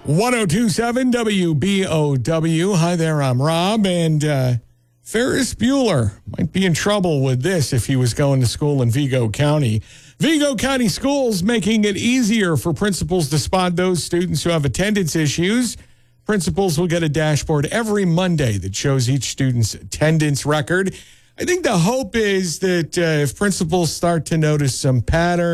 1027 WBOW. Hi there, I'm Rob, and Ferris Bueller might be in trouble with this if he was going to school in Vigo County. Vigo County Schools making it easier for principals to spot those students who have attendance issues. Principals will get a dashboard every Monday that shows each student's attendance record. I think the hope is that if principals start to notice some patterns,